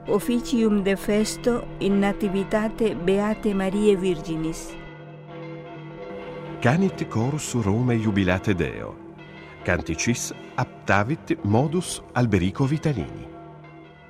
officium de festo in nativitate Beate Mariae Virginis. Canit chorus Romae jubilate Deo. Canticis aptavit modus Alberico Vitalini.